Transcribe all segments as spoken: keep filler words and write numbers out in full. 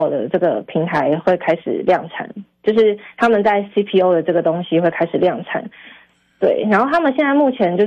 的这个平台会开始量产，就是他们在 C P U 的这个东西会开始量产。对，然后他们现在目前就是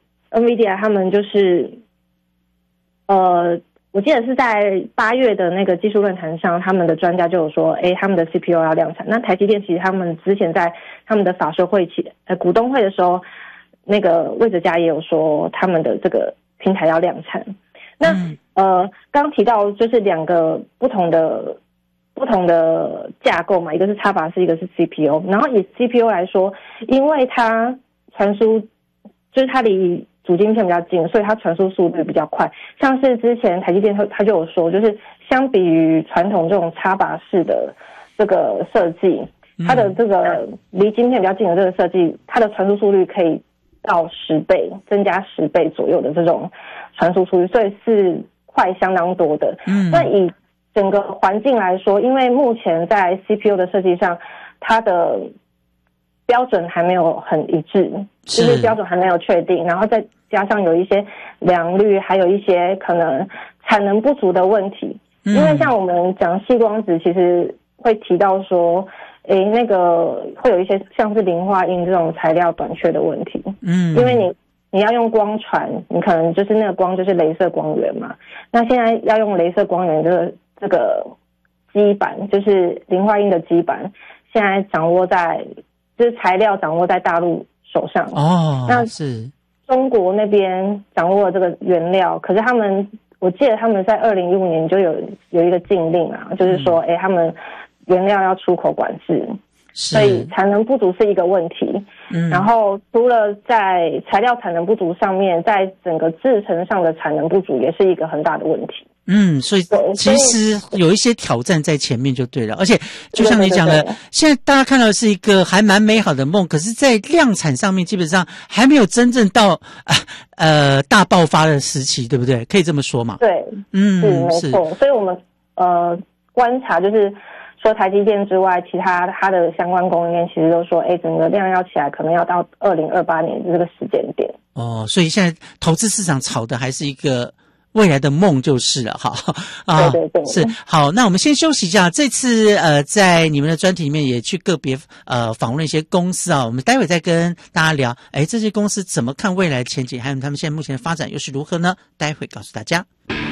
NVIDIA 他们就是呃我记得是在八月的那个技术论坛上，他们的专家就有说，诶，他们的 C P U 要量产。那台积电其实他们之前在他们的法说会期呃股东会的时候，那个魏哲家也有说他们的这个平台要量产。那、嗯、呃刚提到就是两个不同的不同的架构嘛，一个是插拔式，一个是 C P U。然后以 C P U 来说，因为它传输就是它离主晶片比较近，所以它传输速率比较快。像是之前台积电它它就有说，就是相比于传统这种插拔式的这个设计，它的这个离晶片比较近的这个设计，它的传输速率可以到十倍，增加十倍左右的这种传输速率，所以是快相当多的。嗯，那以整个环境来说，因为目前在 C P U 的设计上，它的标准还没有很一致，就是标准还没有确定，然后再加上有一些良率，还有一些可能产能不足的问题。嗯、因为像我们讲矽光子，其实会提到说，诶，那个会有一些像是磷化铟这种材料短缺的问题。嗯，因为你你要用光传，你可能就是那个光就是雷射光源嘛。那现在要用雷射光源这个这个基板，就是磷化铟的基板，现在掌握在就是材料掌握在大陆手上。 哦， 那是中国那边掌握了这个原料，可是他们我记得他们在二零一五年就有有一个禁令啊，就是说，哎、嗯，他们原料要出口管制，所以产能不足是一个问题。嗯，然后除了在材料产能不足上面，在整个制程上的产能不足也是一个很大的问题。 嗯，所以其实有一些挑战在前面就对了，而且就像你讲的，对对对对，现在大家看到的是一个还蛮美好的梦，可是在量产上面基本上还没有真正到呃大爆发的时期，对不对？可以这么说嘛？ 对，嗯，是没错。所以我们呃观察就是说台积电之外，其他它的相关供应链其实都说，哎，整个量要起来可能要到二零二八年这个时间点。 哦，所以现在投资市场炒的还是一个未来的梦就是了哈啊， 对对对， 是好。那我们先休息一下。这次呃，在你们的专题里面也去个别呃访问一些公司啊，我们待会再跟大家聊。哎，这些公司怎么看未来前景，还有他们现在目前的发展又是如何呢？待会告诉大家。